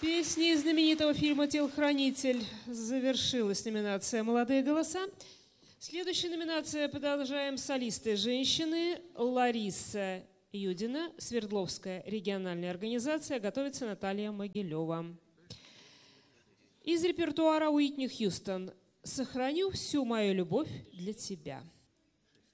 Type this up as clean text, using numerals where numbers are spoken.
Песни из знаменитого фильма «Телохранитель». Завершилась номинация «Молодые голоса». Следующая номинация. Продолжаем. Солисты женщины. Лариса Юдина, Свердловская региональная организация. Готовится Наталья Могилева. Из репертуара Уитни Хьюстон. «Сохраню всю мою любовь для тебя».